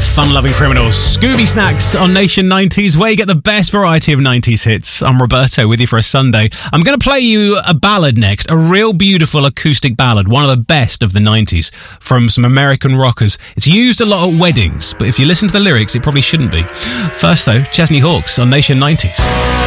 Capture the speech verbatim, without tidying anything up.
fun-loving criminals. Scooby Snacks on Nation nineties, where you get the best variety of nineties hits. I'm Roberto, with you for a Sunday. I'm going to play you a ballad next, a real beautiful acoustic ballad, one of the best of the nineties, from some American rockers. It's used a lot at weddings, but if you listen to the lyrics, it probably shouldn't be. First, though, Chesney Hawkes on Nation nineties.